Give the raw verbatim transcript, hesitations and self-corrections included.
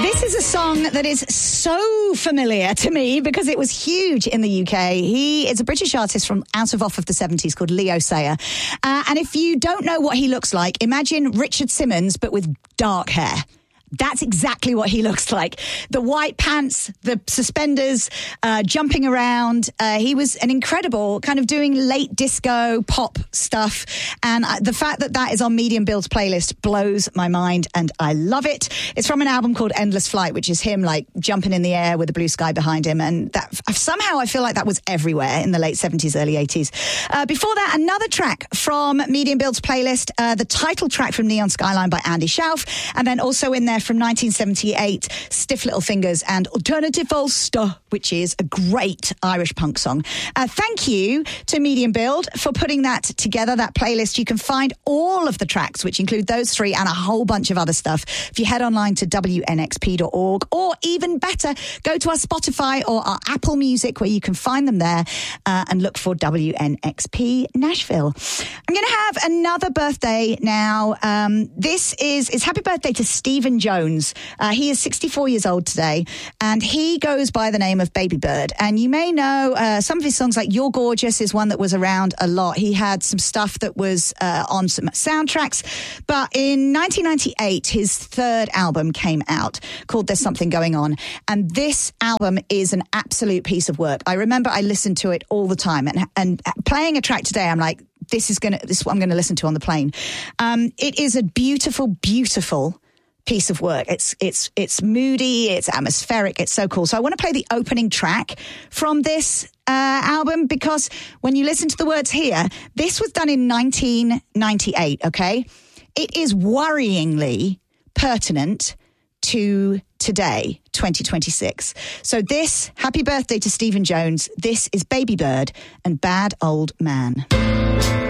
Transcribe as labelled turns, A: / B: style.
A: This is a song that is so familiar to me because it was huge in the U K. He is a British artist from out of off of the seventies called Leo Sayer. Uh, and if you don't know what he looks like, imagine Richard Simmons, but with dark hair. That's exactly what he looks like. The white pants, the suspenders, uh, jumping around. Uh, he was an incredible kind of doing late disco pop stuff. And uh, the fact that that is on Medium Build's playlist blows my mind and I love it. It's from an album called Endless Flight, which is him like jumping in the air with the blue sky behind him. And that somehow I feel like that was everywhere in the late seventies, early eighties. Uh, before that, another track from Medium Build's playlist, uh, the title track from Neon Skyline by Andy Schauf. And then also in there from nineteen seventy-eight, Stiff Little Fingers and Alternative Ulster, which is a great Irish punk song. Uh, thank you to Medium Build for putting that together, that playlist. You can find all of the tracks, which include those three and a whole bunch of other stuff, if you head online to W N X P dot org, or even better, go to our Spotify or our Apple Music, where you can find them there, uh, and look for W N X P Nashville. I'm going to have another birthday now. Um, this is, is happy birthday to Stephen Jones. Uh, he is sixty-four years old today, and he goes by the name of Baby Bird. And you may know uh, some of his songs, like You're Gorgeous is one that was around a lot. He had some stuff that was uh, on some soundtracks. But in nineteen ninety-eight, his third album came out called There's Something Going On. And this album is an absolute piece of work. I remember I listened to it all the time. And, and playing a track today, I'm like, this is going to, this is what I'm going to listen to on the plane. Um, it is a beautiful, beautiful piece of work. It's it's it's moody, it's atmospheric, it's so cool. So I want to play the opening track from this uh, album, because when you listen to the words here, this was done in nineteen ninety-eight, okay? It is worryingly pertinent to today, twenty twenty-six. So this, happy birthday to Stephen Jones. This is Baby Bird and Bad Old Man.